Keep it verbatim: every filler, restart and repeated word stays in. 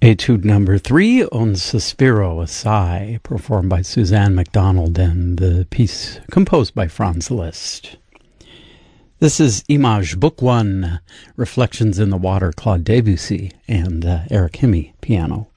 Etude number three, Un Sospiro, a Sigh, performed by Suzanne MacDonald, and the piece composed by Franz Liszt. This is Image, Book One, Reflections in the Water, Claude Debussy, and uh, Eric Hemme, piano.